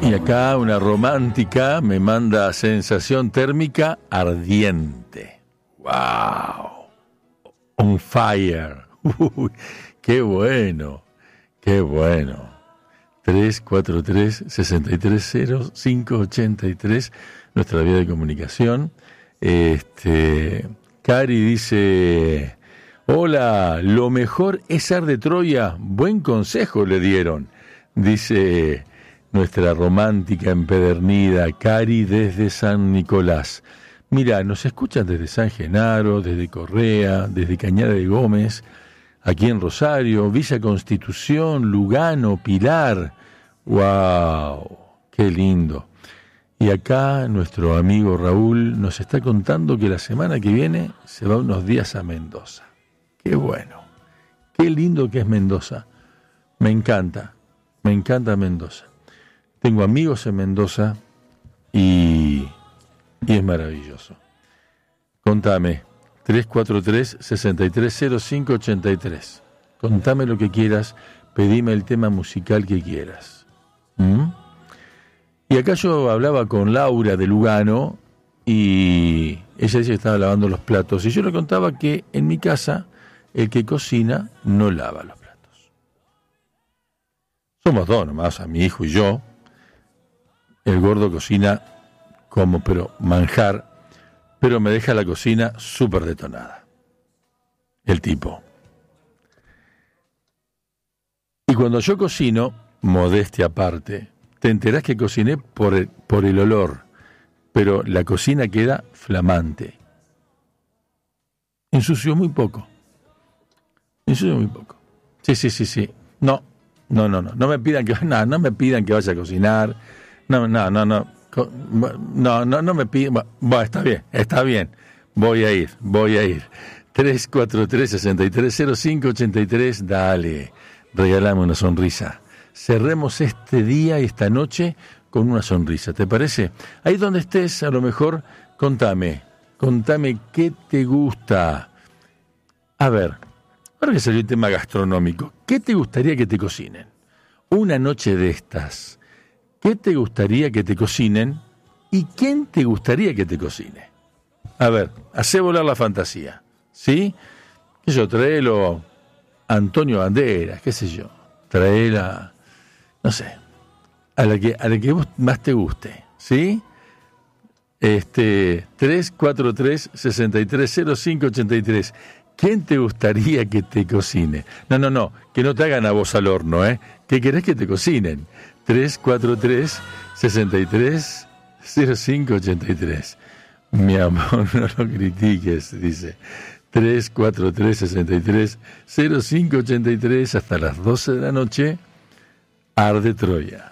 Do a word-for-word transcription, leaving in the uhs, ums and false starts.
Y acá una romántica me manda sensación térmica ardiente. ¡Wow! On fire. Uy, ¡qué bueno! ¡Qué bueno! tres cuatro tres, seis tres cero, cinco ocho tres, nuestra vía de comunicación. Este, Cari dice: hola, lo mejor es ser de Troya. Buen consejo le dieron. Dice nuestra romántica empedernida Cari desde San Nicolás. Mira, nos escuchan desde San Genaro, desde Correa, desde Cañada de Gómez, aquí en Rosario, Villa Constitución, Lugano, Pilar. ¡Wow! ¡Qué lindo! Y acá nuestro amigo Raúl nos está contando que la semana que viene se va unos días a Mendoza. ¡Qué bueno! ¡Qué lindo que es Mendoza! Me encanta, me encanta Mendoza. Tengo amigos en Mendoza y, y es maravilloso. Contame, tres cuatro tres, seis tres cero, cinco ocho tres. Contame lo que quieras, pedime el tema musical que quieras. ¿Mm? Y acá yo hablaba con Laura de Lugano y ella dice que estaba lavando los platos. Y yo le contaba que en mi casa el que cocina no lava los platos. Somos dos nomás, a mi hijo y yo. El gordo cocina como, pero manjar, pero me deja la cocina súper detonada. El tipo. Y cuando yo cocino, modestia aparte, te enterás que cociné por el, por el olor, pero la cocina queda flamante. Ensució muy poco. Ensució muy poco. Sí, sí, sí, sí. No, no, no, no. No me pidan que, no, no me pidan que vaya a cocinar. No, no, no, no. No, no, no me pidan. Bueno, está bien, está bien. Voy a ir, voy a ir. tres cuatro tres, seis tres cero, cinco ocho tres, dale. Regálame una sonrisa. Cerremos este día y esta noche con una sonrisa, ¿te parece? Ahí donde estés, a lo mejor, contame, contame qué te gusta. A ver, ahora que salió el tema gastronómico, ¿qué te gustaría que te cocinen? Una noche de estas, ¿qué te gustaría que te cocinen? ¿Y quién te gustaría que te cocine? A ver, hacé volar la fantasía, ¿sí? Que yo traelo Antonio Banderas, qué sé yo, traela, no sé, a la que a la que vos más te guste, ¿sí? Este, tres cuatro tres, seis tres cero, cinco ocho tres. ¿Quién te gustaría que te cocine? No, no, no, que no te hagan a vos al horno, ¿eh? ¿Qué querés que te cocinen? tres cuatro tres, seis tres cero, cinco ocho tres. Mi amor, no lo critiques, dice. tres cuatro tres, seis tres cero, cinco ocho tres, hasta las doce de la noche, arde Troya.